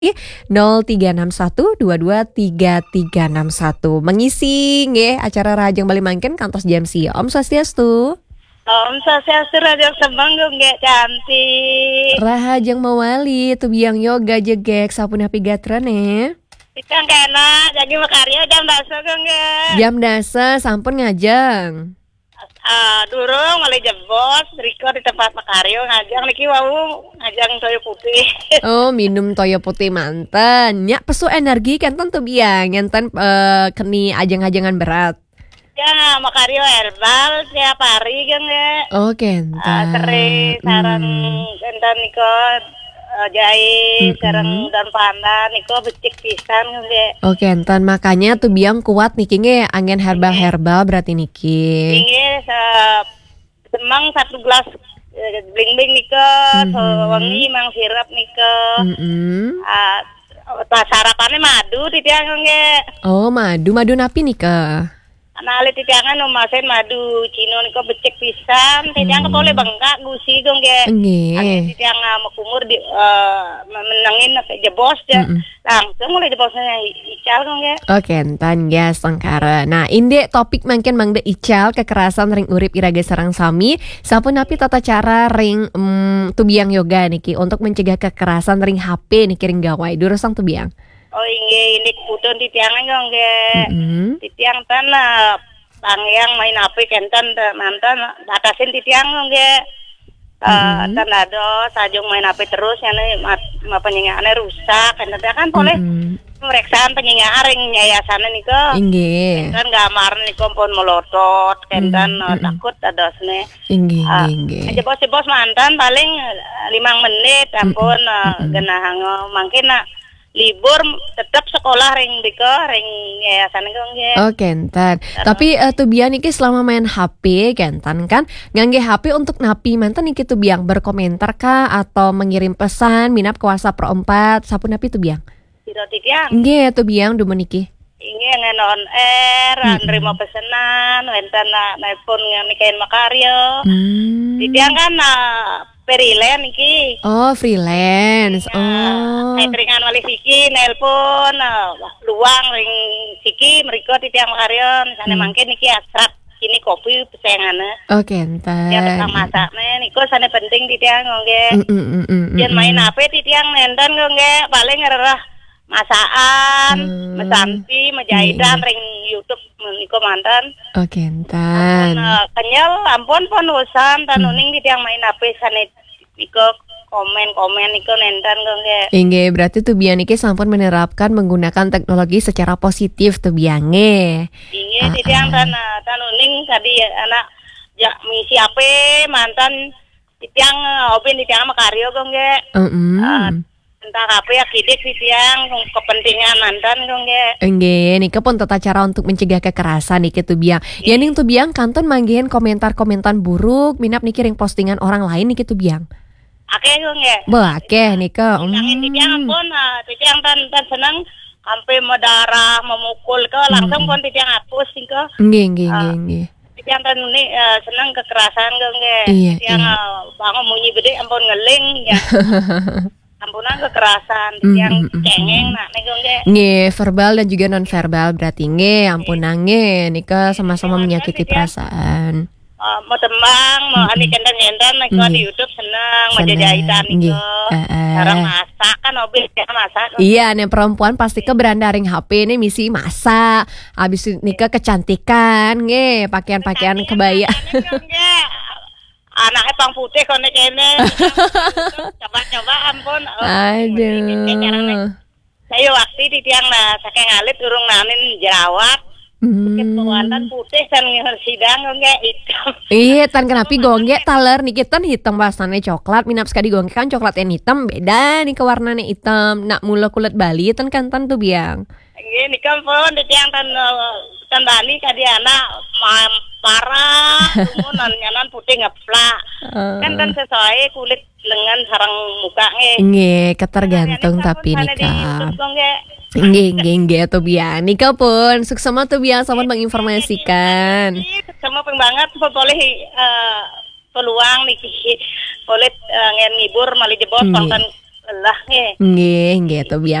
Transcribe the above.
0361223361 mengisi nggih acara Rahajeng Bali mangken kantos jam sieu. Om Swastiastu. Om Swastiastu Raja Semanggung nggih cantik. Rahajeng Mawali tubiang yoga jegek sapunapi gatrane. Ikang kena jadi makarya jam dasa nggih. Jam dasa sampun ngajeng. Durung oleh jebos riko di tempat makaryo ngajang niki wau ngajang toyo putih. Oh, minum toyo putih manten. Nya pesu energi kenten tuh biang enten keni ajang-ajangan berat. Ya, makaryo herbal tiap hari kan ya. Oh, kenten. Seri sarang kenten niko jahit sarang dan pandan niko becik pisan kan ya. Oh, kenten. Makanya tuh biang kuat niki nge angin herbal-herbal berarti niki. Ini semang 1 gelas bling-bling niko, wangi mang sirap niko. Sarapannya madu titiang nge. Oh, madu napi nika. Nali titiangan nomasen madu cino niko becek pisan, titiang boleh bengkak gusi dong ge. Nggih. Titiang kumur di menangin jebos ya. Langsung mulai jebosnya ical dong ge. Oke, enten ya sangkara. Nah, inde topik mangken mangde ical kekerasan ring urip iraga sareng sami. Sapunapi tata cara ring tubiang yoga niki untuk mencegah kekerasan ring HP niki ring gawai. Durusang tubiang. Oh ini kutun titiangan dong ge. Titiang tanah pangyang main HP kenten mantan batasin titiang dong ge. Tanah do sajung main HP terus yang penyingaannya rusak kan boleh pemeriksaan penyingaan ring yayasan niko. Inggih. Kan gamar niko pun melotot kenten takut adosne. Inggih. Jebos mantan paling 5 menit ampun genah mungkin libur tetap sekolah ring yayasan nggih. Oh, kentan. Tapi tubian iki selama main HP kentan kan ngangge HP untuk napi mantan iki tubiang berkomentar kah atau mengirim pesan minap ke WhatsApp pro 4 sapunapi tubiang. Sira titiang. Nggih tubiang dumun iki. Inggih ngenon air, nerima pesanan, wenten nelpon nikahin makaryo. Titiang kan freelance iki. Oh, freelance. Ringan wali siki nelpon luang ring siki mriko titiang makaryo sane mangke niki asrak kini kopi pesengane. Oh, kentan. Ya petang masakne niku sane penting titiang nggih. Yen main HP titiang nenten nggih paling ngerah masakan, mesanti, mejahitan ring YouTube niku mantan. Oh, kentan. Kenyal ampun pun usan tanuning titiang main HP sane niku komen niku nenten nggih. Inggih, berarti tuh biang iki sampun menerapkan menggunakan teknologi secara positif tuh biange. Inggih, titiang tanuning tadi anak ya misi HP mantan titiang hobi titiang makaryo nggih. Tentang HP ya kidik titiang kepentingan mantan nggih. Nggih, niki pun tata cara untuk mencegah kekerasan niki tuh biang. Ya ning tuh biang kanton manggihin komentar-komentar buruk minap niki ring postingan orang lain niki tuh biang. Akeh nggih. Bah, akeh nika. Nangin titiang pun titiang tan seneng sampai mendarah memukul ke langsung pun titiang hapus ke. Nggih. Titiang tan ini seneng kekerasan nggih. Iya, titiang bangun munyi gede ampun ngeling ya. Ampunan kekerasan titiang cengeng nak nego nggih. Nggih, verbal dan juga non verbal berarti nggih ampunange nika sama-sama menyakiti perasaan. Mau tembang, mau ani kenten-kenten niku di YouTube seneng menjajahitan niku. Sareng masak kan hobi masak. Iya, nih perempuan pasti ke beranda ring HP ini misi masak. Habis nikah kecantikan nggih, pakaian-pakaian kebaya. Anaknya pang putih kono kene. Coba ampun. Aduh. Saya waktu di tiang saking alit urung nanin jerawat. Bukit pewantan putih dan sidang nggak hitam. Iya, tan kenapa gonggek taler nih kita hitam bahasannya coklat. Minap sekali gonggek kan coklat yang hitam beda nih ke warnanya hitam. Nak mula kulit Bali tan tuh biang. Ini kan pun di tiang tan Bali kadi anak parah, nyanan putih ngeplak. Kan sesuai kulit lengan sarang muka nge. Ketergantung tapi nikah. Nggih tuh biang. Nika pun suksema tuh biang sama menginformasikan. Sama banget boleh peluang nih boleh ngibur mali jebos konten lah nggih. Nggih, nggih,